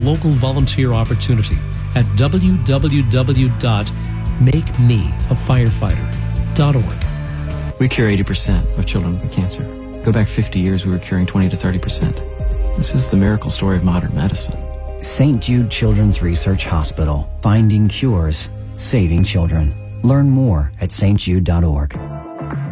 local volunteer opportunity at www.makemeafirefighter.org. We cure 80% of children with cancer. Go back 50 years, we were curing 20 to 30%. This is the miracle story of modern medicine. St. Jude Children's Research Hospital. Finding cures, saving children. Learn more at stjude.org.